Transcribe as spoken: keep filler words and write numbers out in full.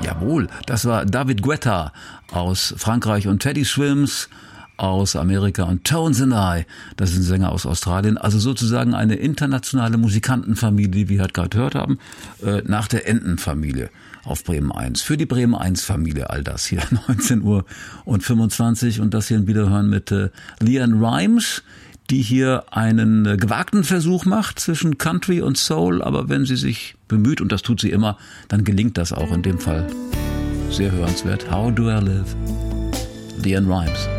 Jawohl, das war David Guetta aus Frankreich und Teddy Swims aus Amerika und Tones and I, das ist ein Sänger aus Australien, also sozusagen eine internationale Musikantenfamilie, die wir halt gerade gehört haben, äh, nach der Entenfamilie auf Bremen eins. Für die Bremen eins Familie all das hier, neunzehn Uhr fünfundzwanzig und das hier ein Wiederhören mit äh, LeAnn Rimes, die hier einen äh, gewagten Versuch macht zwischen Country und Soul, aber wenn sie sich bemüht, und das tut sie immer, dann gelingt das auch in dem Fall. Sehr hörenswert. How do I live? LeAnn Rimes.